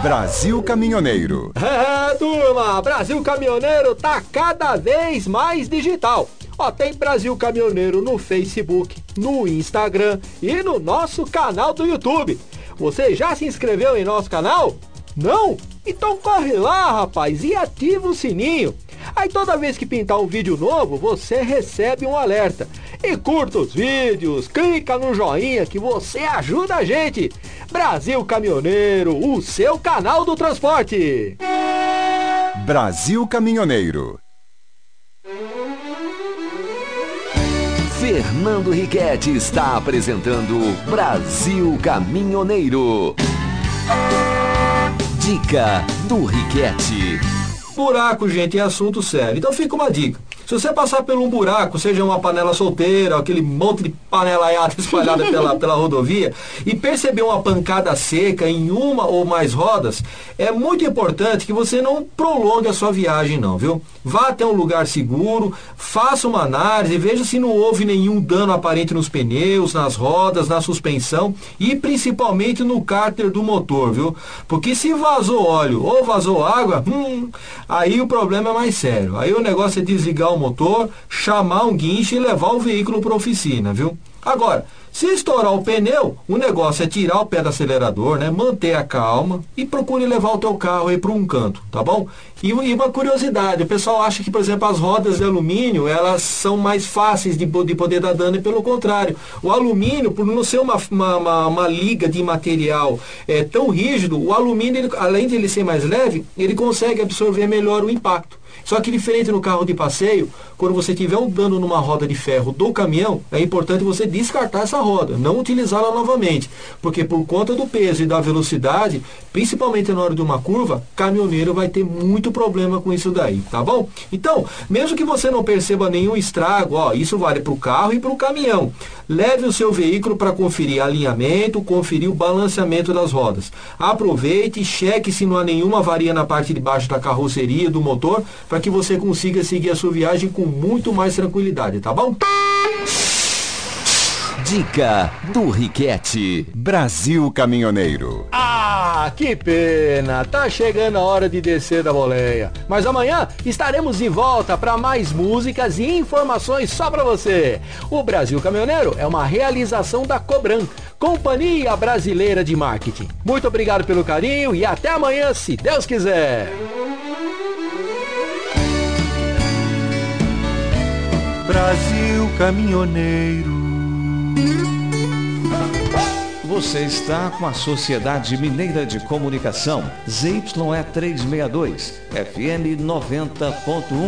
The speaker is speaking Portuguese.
Brasil Caminhoneiro. É, turma, Brasil Caminhoneiro tá cada vez mais digital. Ó, tem Brasil Caminhoneiro no Facebook, no Instagram e no nosso canal do YouTube. Você já se inscreveu em nosso canal? Não? Então corre lá, rapaz, e ativa o sininho. Aí toda vez que pintar um vídeo novo, você recebe um alerta. E curta os vídeos, clica no joinha que você ajuda a gente. Brasil Caminhoneiro, o seu canal do transporte. Brasil Caminhoneiro. Fernando Riquetti está apresentando Brasil Caminhoneiro. Dica do Riquetti. Buraco, gente, é assunto sério. Então fica uma dica. Se você passar por um buraco, seja uma panela solteira, aquele monte de panelaiada espalhada pela rodovia, e perceber uma pancada seca em uma ou mais rodas, é muito importante que você não prolongue a sua viagem não, viu? Vá até um lugar seguro, faça uma análise, veja se não houve nenhum dano aparente nos pneus, nas rodas, na suspensão e principalmente no cárter do motor, viu? Porque se vazou óleo ou vazou água, aí o problema é mais sério. Aí o negócio é desligar o motor, chamar um guincho e levar o veículo para a oficina, viu? Agora, se estourar o pneu, o negócio é tirar o pé do acelerador, né? Manter a calma e procure levar o teu carro aí para um canto, tá bom? E uma curiosidade, o pessoal acha que, por exemplo, as rodas de alumínio, elas são mais fáceis de poder dar dano, e pelo contrário. O alumínio, por não ser uma liga de material tão rígido, o alumínio, além de ele ser mais leve, ele consegue absorver melhor o impacto. Só que diferente no carro de passeio, quando você tiver um dano numa roda de ferro do caminhão, é importante você descartar essa roda, não utilizá-la novamente, porque por conta do peso e da velocidade, principalmente na hora de uma curva, caminhoneiro vai ter muito problema com isso daí, tá bom? Então, mesmo que você não perceba nenhum estrago, ó, isso vale para o carro e para o caminhão. Leve o seu veículo para conferir alinhamento, conferir o balanceamento das rodas. Aproveite e cheque se não há nenhuma avaria na parte de baixo da carroceria, do motor, para que você consiga seguir a sua viagem com muito mais tranquilidade, tá bom? Dica do Riquetti. Brasil Caminhoneiro. Ah, que pena! Tá chegando a hora de descer da boleia. Mas amanhã estaremos de volta para mais músicas e informações só para você. O Brasil Caminhoneiro é uma realização da Cobran, Companhia Brasileira de Marketing. Muito obrigado pelo carinho e até amanhã, se Deus quiser. Brasil Caminhoneiro. Você está com a Sociedade Mineira de Comunicação, ZYE 362, FM 90.1.